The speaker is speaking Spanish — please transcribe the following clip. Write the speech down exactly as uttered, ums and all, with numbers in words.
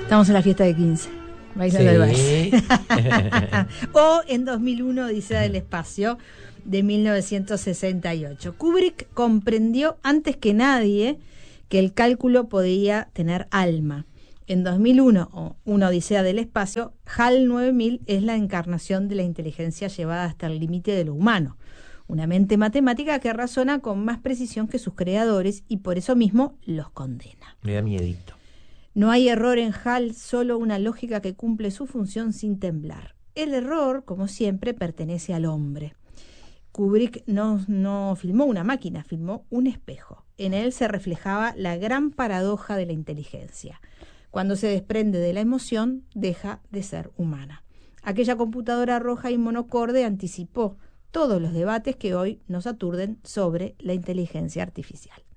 Estamos en la fiesta de quince. Bailando el vals. O en dos mil uno, Odisea del espacio, de mil novecientos sesenta y ocho. Kubrick comprendió antes que nadie que el cálculo podía tener alma. En dos mil uno, Una Odisea del espacio, HAL nueve mil es la encarnación de la inteligencia llevada hasta el límite de lo humano. Una mente matemática que razona con más precisión que sus creadores y por eso mismo los condena. Me da miedito. No hay error en HAL, solo una lógica que cumple su función sin temblar. El error, como siempre, pertenece al hombre. Kubrick no, no filmó una máquina, filmó un espejo. En él se reflejaba la gran paradoja de la inteligencia. Cuando se desprende de la emoción, deja de ser humana. Aquella computadora roja y monocorde anticipó todos los debates que hoy nos aturden sobre la inteligencia artificial.